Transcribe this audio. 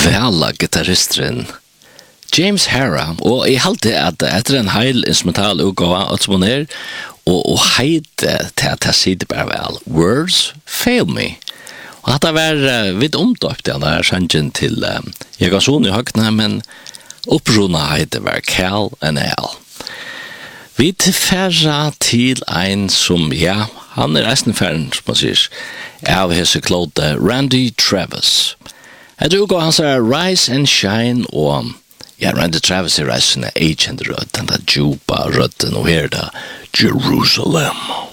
fæla gitarristeren James Hara, og jeg halte at etter en heil instrumental utgave og heite til at jeg sier bare vel, Words Fail Me. Og dette var vidt omdøpt, ja, der sangen til jeg har sånn i høgne, men opprona heite var Cal and Al. Vi tilfærra til en som, ja, han resten færen, som man sier, av hese klode Randy Travis. Jeg tror han sier Rise and Shine, og ja, Randy Travis reisen Agent Rødt, den der Juba Røtten, og her da Jerusalem.